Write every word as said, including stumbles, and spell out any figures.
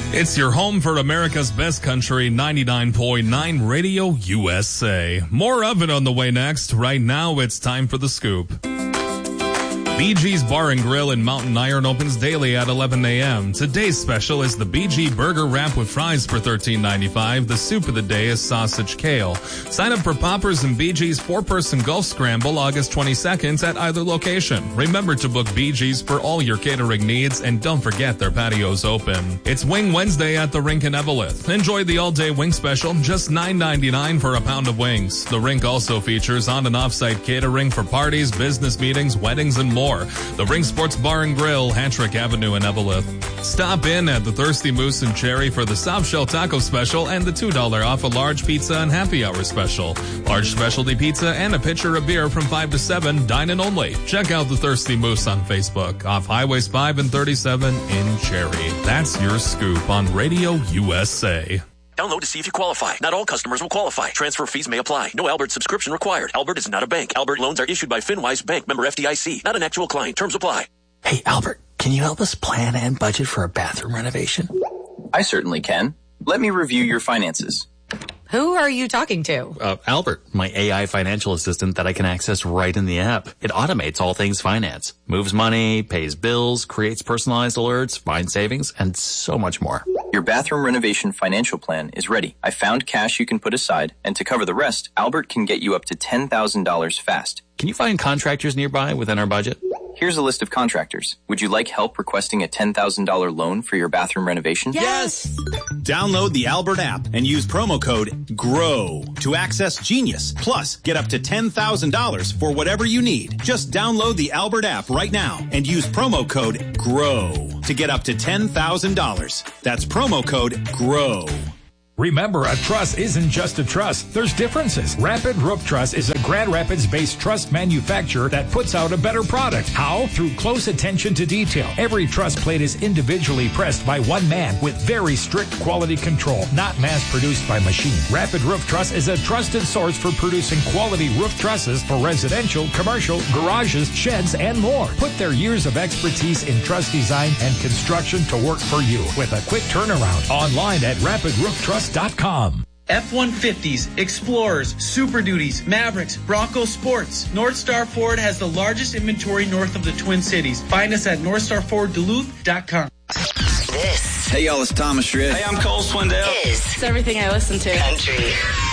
It's your home for America's Best Country, ninety-nine point nine Radio U S A. More of it on the way next. Right now, it's time for The Scoop. B G's Bar and Grill in Mountain Iron opens daily at eleven a.m. Today's special is the B G Burger Wrap with fries for thirteen ninety-five. The soup of the day is sausage kale. Sign up for Poppers and B G's four-person Gulf Scramble August twenty-second at either location. Remember to book B G's for all your catering needs, and don't forget their patio's open. It's Wing Wednesday at the Rink in Eveleth. Enjoy the all-day wing special, just nine ninety-nine for a pound of wings. The Rink also features on- and off-site catering for parties, business meetings, weddings, and more. The Ring Sports Bar and Grill, Hattrick Avenue in Eveleth. Stop in at the Thirsty Moose and Cherry for the soft shell taco special and the two dollars off a large pizza and happy hour special. Large specialty pizza and a pitcher of beer from five to seven, dine in only. Check out the Thirsty Moose on Facebook, off Highways five and thirty-seven in Cherry. That's your scoop on Radio U S A. Download to see if you qualify. Not all customers will qualify. Transfer fees may apply. No Albert subscription required. Albert is not a bank. Albert loans are issued by FinWise Bank, member F D I C. Not an actual client. Terms apply. Hey, Albert, can you help us plan and budget for a bathroom renovation? I certainly can. Let me review your finances. Who are you talking to? Uh, Albert, my A I financial assistant that I can access right in the app. It automates all things finance, moves money, pays bills, creates personalized alerts, finds savings, and so much more. Your bathroom renovation financial plan is ready. I found cash you can put aside, and to cover the rest, Albert can get you up to ten thousand dollars fast. Can you find contractors nearby within our budget? Here's a list of contractors. Would you like help requesting a ten thousand dollars loan for your bathroom renovation? Yes! Download the Albert app and use promo code GROW to access Genius. Plus, get up to ten thousand dollars for whatever you need. Just download the Albert app right now and use promo code GROW to get up to ten thousand dollars. That's promo code GROW. Remember, a truss isn't just a truss. There's differences. Rapid Roof Truss is a Grand Rapids-based truss manufacturer that puts out a better product. How? Through close attention to detail. Every truss plate is individually pressed by one man with very strict quality control, not mass-produced by machine. Rapid Roof Truss is a trusted source for producing quality roof trusses for residential, commercial, garages, sheds, and more. Put their years of expertise in truss design and construction to work for you with a quick turnaround. Online at rapid roof truss dot com. F one fifties, Explorers, Super Duties, Mavericks, Bronco Sports. North Star Ford has the largest inventory north of the Twin Cities. Find us at north star ford duluth dot com. This. Hey, y'all, it's Thomas Rhett. Hey, I'm Cole Swindell. Is. It's everything I listen to. Country.